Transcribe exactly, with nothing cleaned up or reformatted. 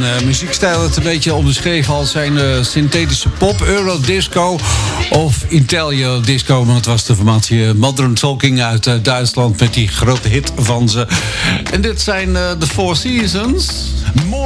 uh, muziekstijl het een beetje omschreven als zijn uh, synthetische pop, Eurodisco of Italo Disco. Maar het was de formatie Modern Talking uit uh, Duitsland met die grote hit van ze. En dit zijn uh, de Four Seasons.